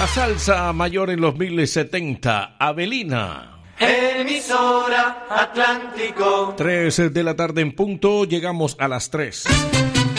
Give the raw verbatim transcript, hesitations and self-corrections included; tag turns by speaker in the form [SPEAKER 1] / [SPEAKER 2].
[SPEAKER 1] La salsa mayor en los mil setenta, Avelina.
[SPEAKER 2] Emisora Atlántico.
[SPEAKER 1] Tres de la tarde en punto, llegamos a las tres.